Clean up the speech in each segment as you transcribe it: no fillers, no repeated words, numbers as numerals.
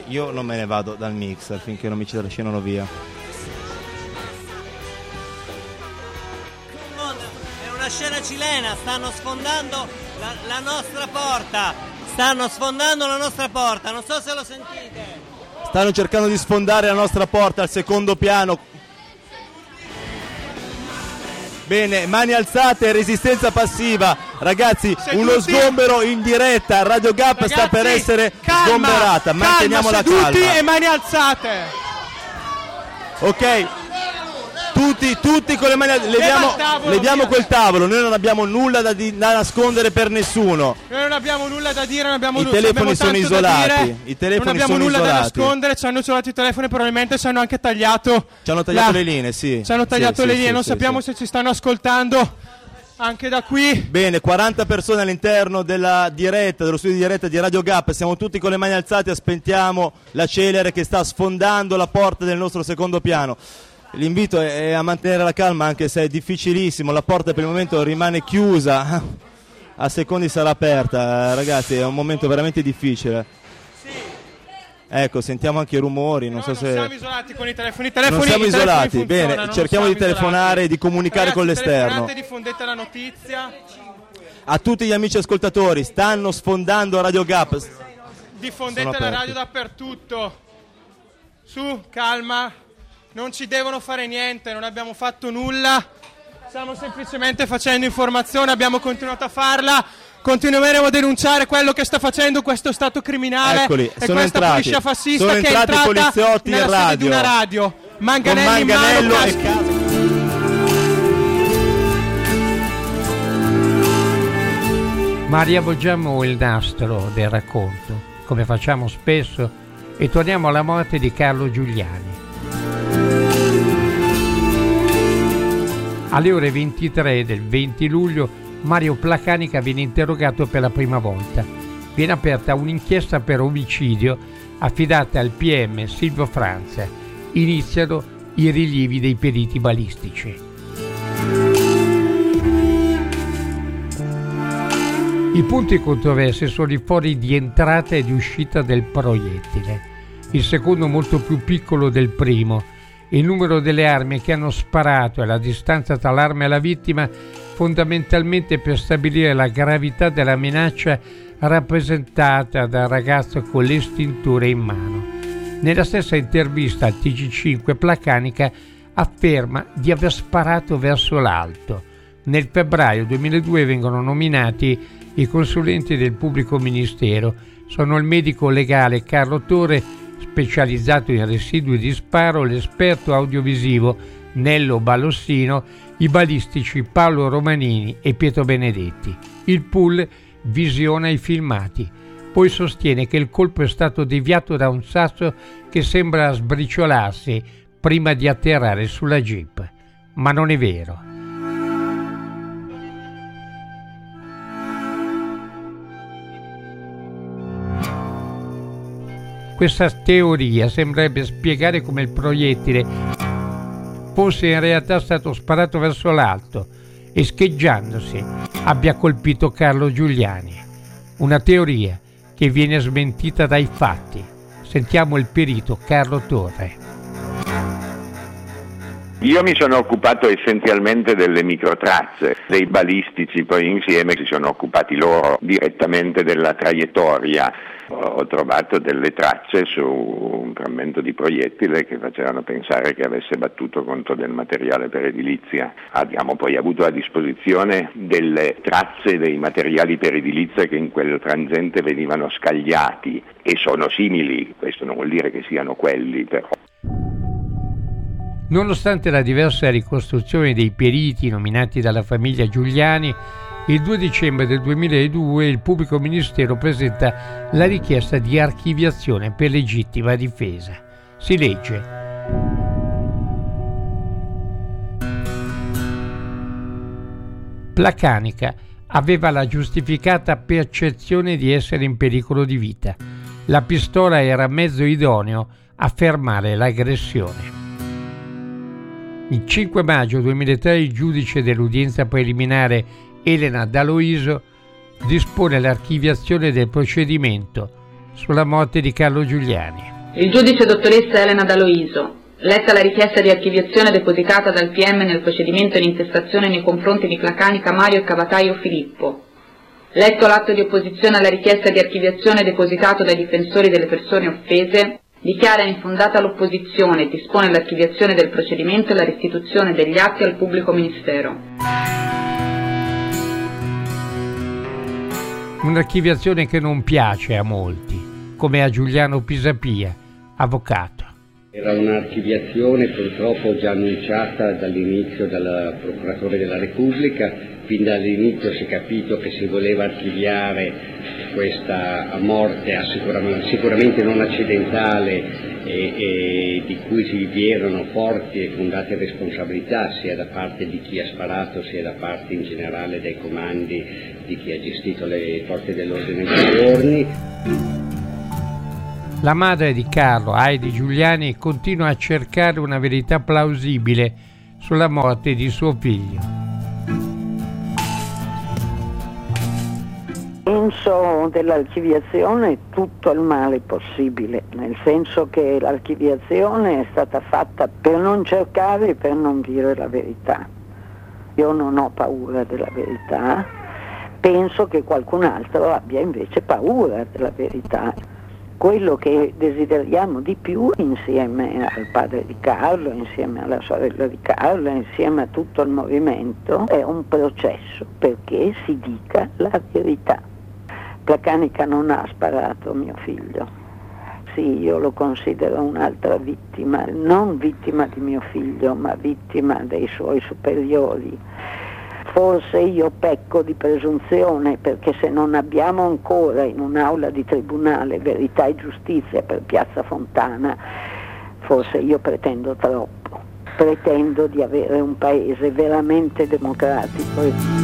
io non me ne vado dal mixer finché non mi ci trascinano via. È una scena cilena, stanno sfondando la nostra porta. Stanno sfondando la nostra porta, non so se lo sentite. Stanno cercando di sfondare la nostra porta al secondo piano. Bene, mani alzate, resistenza passiva. Ragazzi, uno sgombero in diretta. Radio Gap sta per essere sgomberata. Manteniamo la calma. Seduti e mani alzate. Ok. Tutti con le mani leviamo quel tavolo. Noi non abbiamo nulla da nascondere per nessuno. Noi non abbiamo nulla da dire, non abbiamo I telefoni sono isolati. Non abbiamo nulla da nascondere, ci hanno isolato i telefoni, probabilmente ci hanno anche tagliato. Ci hanno tagliato le linee, sì. Ci hanno tagliato le linee, non sappiamo se ci stanno ascoltando anche da qui. Bene, 40 persone all'interno dello studio di diretta di Radio Gap. Siamo tutti con le mani alzate, aspettiamo la celere che sta sfondando la porta del nostro secondo piano. L'invito è a mantenere la calma, anche se è difficilissimo, la porta per il momento rimane chiusa, a secondi sarà aperta, ragazzi, è un momento veramente difficile. Sì. Ecco, sentiamo anche i rumori, non siamo isolati con i telefoni. Non siamo isolati, bene, cerchiamo di telefonare e di comunicare con l'esterno. Diffondete la notizia. A tutti gli amici ascoltatori, stanno sfondando Radio Gap. Diffondete la radio dappertutto. Su, calma. Non ci devono fare niente, non abbiamo fatto nulla, stiamo semplicemente facendo informazione, abbiamo continuato a farla, continueremo a denunciare quello che sta facendo questo stato criminale. Eccoli, e questa policia fascista che è entrata poliziotti nella sede di una radio. Manganello in mano. Ma riavvolgiamo il nastro del racconto, come facciamo spesso, e torniamo alla morte di Carlo Giuliani. Alle ore 23 del 20 luglio Mario Placanica viene interrogato per la prima volta. Viene aperta un'inchiesta per omicidio affidata al PM Silvio Franza. Iniziano i rilievi dei periti balistici. I punti controversi sono i fori di entrata e di uscita del proiettile, il secondo molto più piccolo del primo, il numero delle armi che hanno sparato e la distanza tra l'arma e la vittima, fondamentalmente per stabilire la gravità della minaccia rappresentata dal ragazzo con l'estintore in mano. Nella stessa intervista al TG5 Placanica afferma di aver sparato verso l'alto. Nel febbraio 2002 vengono nominati i consulenti del pubblico ministero. Sono il medico legale Carlo Torre, specializzato in residui di sparo, l'esperto audiovisivo Nello Balossino, i balistici Paolo Romanini e Pietro Benedetti. Il pool visiona i filmati, poi sostiene che il colpo è stato deviato da un sasso che sembra sbriciolarsi prima di atterrare sulla jeep, ma non è vero. Questa teoria sembrerebbe spiegare come il proiettile fosse in realtà stato sparato verso l'alto e scheggiandosi abbia colpito Carlo Giuliani. Una teoria che viene smentita dai fatti. Sentiamo il perito Carlo Torre. Io mi sono occupato essenzialmente delle microtracce, dei balistici poi insieme si sono occupati loro direttamente della traiettoria. Ho trovato delle tracce su un frammento di proiettile che facevano pensare che avesse battuto contro del materiale per edilizia. Abbiamo poi avuto a disposizione delle tracce dei materiali per edilizia che in quel frangente venivano scagliati e sono simili, questo non vuol dire che siano quelli però. Nonostante la diversa ricostruzione dei periti nominati dalla famiglia Giuliani, il 2 dicembre del 2002 il pubblico ministero presenta la richiesta di archiviazione per legittima difesa. Si legge: Placanica aveva la giustificata percezione di essere in pericolo di vita. La pistola era mezzo idoneo a fermare l'aggressione. Il 5 maggio 2003 il giudice dell'udienza preliminare Elena D'Aloisio dispone l'archiviazione del procedimento sulla morte di Carlo Giuliani. Il giudice dottoressa Elena D'Aloiso, letta la richiesta di archiviazione depositata dal PM nel procedimento in intestazione nei confronti di Placanica Mario e Cavataio Filippo, letto l'atto di opposizione alla richiesta di archiviazione depositato dai difensori delle persone offese, dichiara infondata l'opposizione e dispone l'archiviazione del procedimento e la restituzione degli atti al pubblico ministero. Un'archiviazione che non piace a molti, come a Giuliano Pisapia, avvocato. Era un'archiviazione purtroppo già annunciata dall'inizio dal procuratore della Repubblica. Fin dall'inizio si è capito che si voleva archiviare questa morte sicuramente non accidentale e di cui vi erano forti e fondate responsabilità sia da parte di chi ha sparato sia da parte in generale dei comandi di chi ha gestito le forze dell'ordine in quei giorni. La madre di Carlo, Heidi Giuliani, continua a cercare una verità plausibile sulla morte di suo figlio. Penso dell'archiviazione tutto il male possibile, nel senso che l'archiviazione è stata fatta per non cercare e per non dire la verità. Io non ho paura della verità, penso che qualcun altro abbia invece paura della verità. Quello che desideriamo di più insieme al padre di Carlo, insieme alla sorella di Carlo, insieme a tutto il movimento, è un processo perché si dica la verità. Placanica non ha sparato mio figlio. Sì, io lo considero un'altra vittima, non vittima di mio figlio, ma vittima dei suoi superiori. Forse io pecco di presunzione perché se non abbiamo ancora in un'aula di tribunale verità e giustizia per Piazza Fontana, forse io pretendo troppo. Pretendo di avere un paese veramente democratico.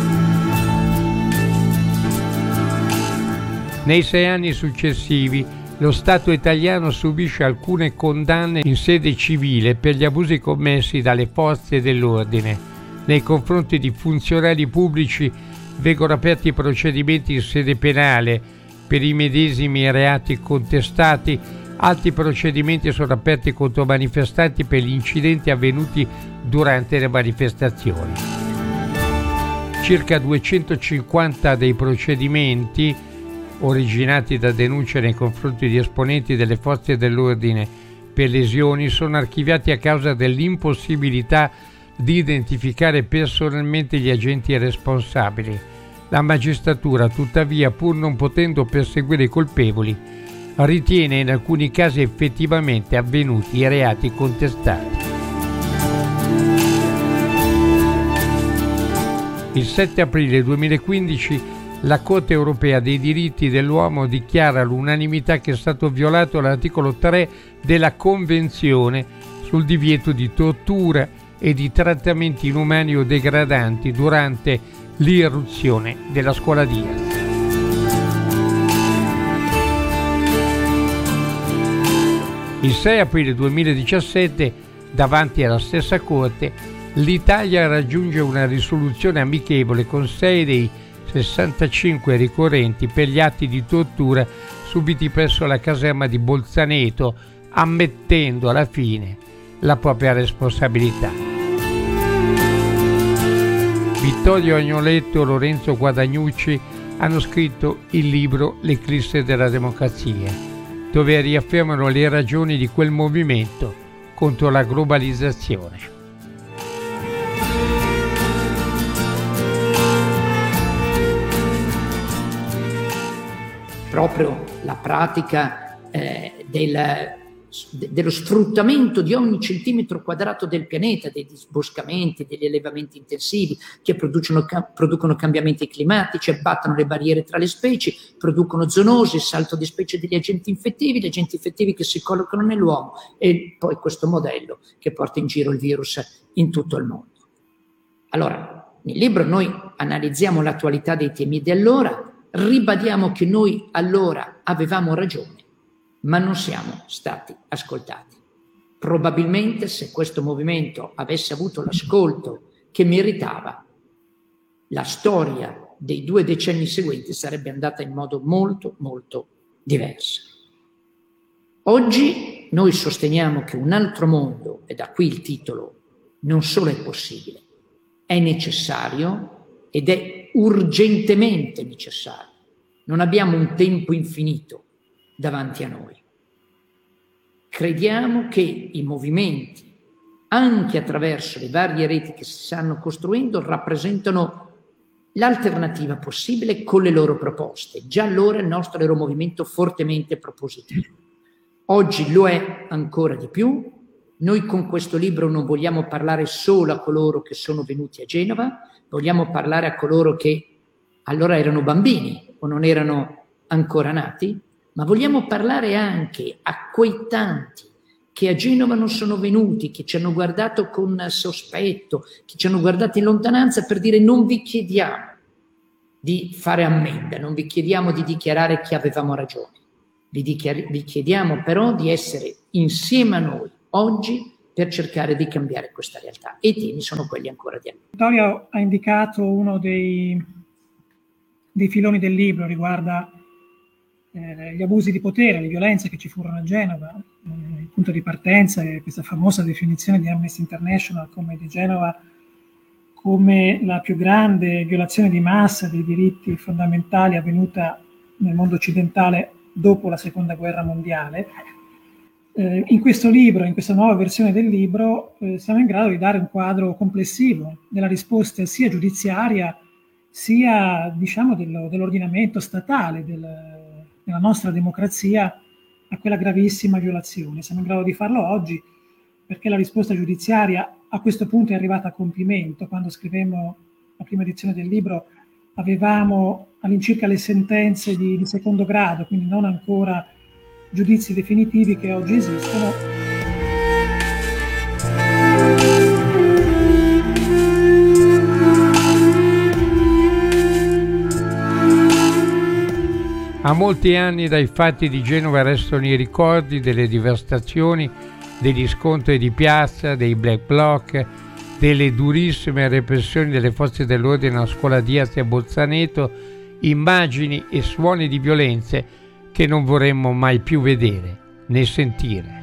Nei 6 anni successivi lo Stato italiano subisce alcune condanne in sede civile per gli abusi commessi dalle forze dell'ordine. Nei confronti di funzionari pubblici vengono aperti procedimenti in sede penale per i medesimi reati contestati, altri procedimenti sono aperti contro manifestanti per gli incidenti avvenuti durante le manifestazioni. Circa 250 dei procedimenti, originati da denunce nei confronti di esponenti delle forze dell'ordine per lesioni, sono archiviati a causa dell'impossibilità di identificare personalmente gli agenti responsabili. La magistratura, tuttavia, pur non potendo perseguire i colpevoli, ritiene in alcuni casi effettivamente avvenuti i reati contestati. Il 7 aprile 2015 la Corte europea dei diritti dell'uomo dichiara all'unanimità che è stato violato l'articolo 3 della Convenzione sul divieto di tortura e di trattamenti inumani o degradanti durante l'irruzione della scuola Diaz. Il 6 aprile 2017, davanti alla stessa Corte, l'Italia raggiunge una risoluzione amichevole con 6 dei 65 ricorrenti per gli atti di tortura subiti presso la caserma di Bolzaneto, ammettendo alla fine la propria responsabilità. Vittorio Agnoletto e Lorenzo Guadagnucci hanno scritto il libro L'eclisse della democrazia, dove riaffermano le ragioni di quel movimento contro la globalizzazione. Proprio la pratica dello sfruttamento di ogni centimetro quadrato del pianeta, dei disboscamenti, degli allevamenti intensivi che producono cambiamenti climatici, abbattono le barriere tra le specie, producono zoonosi, salto di specie degli agenti infettivi che si collocano nell'uomo e poi questo modello che porta in giro il virus in tutto il mondo. Allora, nel libro noi analizziamo l'attualità dei temi di allora, ribadiamo che noi allora avevamo ragione, ma non siamo stati ascoltati. Probabilmente se questo movimento avesse avuto l'ascolto che meritava, la storia dei 2 decenni seguenti sarebbe andata in modo molto, molto diverso. Oggi noi sosteniamo che un altro mondo, e da qui il titolo, non solo è possibile, è necessario ed è urgentemente necessario. Non abbiamo un tempo infinito davanti a noi. Crediamo che i movimenti, anche attraverso le varie reti che si stanno costruendo, rappresentano l'alternativa possibile con le loro proposte. Già allora il nostro era un movimento fortemente propositivo. Oggi lo è ancora di più. Noi con questo libro non vogliamo parlare solo a coloro che sono venuti a Genova, vogliamo parlare a coloro che allora erano bambini o non erano ancora nati, ma vogliamo parlare anche a quei tanti che a Genova non sono venuti, che ci hanno guardato con sospetto, che ci hanno guardato in lontananza per dire: non vi chiediamo di fare ammenda, non vi chiediamo di dichiarare che avevamo ragione, vi chiediamo però di essere insieme a noi oggi per cercare di cambiare questa realtà, e i temi sono quelli ancora di anni. Vittorio ha indicato uno dei filoni del libro, riguarda gli abusi di potere, le violenze che ci furono a Genova. Il punto di partenza è questa famosa definizione di Amnesty International come di Genova come la più grande violazione di massa dei diritti fondamentali avvenuta nel mondo occidentale dopo la Seconda Guerra Mondiale. In questo libro, in questa nuova versione del libro, siamo in grado di dare un quadro complessivo della risposta sia giudiziaria sia, diciamo, dell'ordinamento statale, della nostra democrazia a quella gravissima violazione. Siamo in grado di farlo oggi perché la risposta giudiziaria a questo punto è arrivata a compimento. Quando scrivemmo la prima edizione del libro avevamo all'incirca le sentenze di secondo grado, quindi non ancora giudizi definitivi che oggi esistono. A molti anni dai fatti di Genova restano i ricordi delle devastazioni, degli scontri di piazza, dei black bloc, delle durissime repressioni delle forze dell'ordine alla scuola Diaz a Bolzaneto, immagini e suoni di violenze che non vorremmo mai più vedere né sentire.